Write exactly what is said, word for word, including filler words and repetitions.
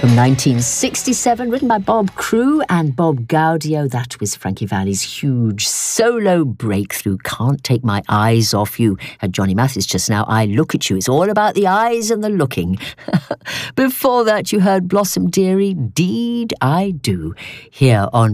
From nineteen sixty-seven, written by Bob Crewe and Bob Gaudio. That was Frankie Valli's huge solo breakthrough, Can't Take My Eyes Off You. Had Johnny Mathis just now, I Look at You. It's all about the eyes and the looking. Before that, you heard Blossom Dearie, Deed I Do, here on